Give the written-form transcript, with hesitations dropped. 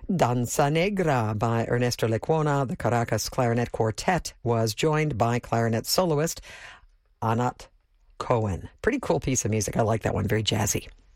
Danza Negra by Ernesto Lecuona. The Caracas Clarinet Quartet was joined by clarinet soloist Anat Cohen. Pretty cool piece of music. I like that one. Very jazzy.